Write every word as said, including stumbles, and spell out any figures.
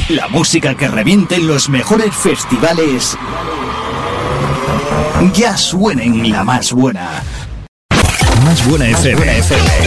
La música que reviente en los mejores festivales ya suena en La Más Buena. Más Buena F M.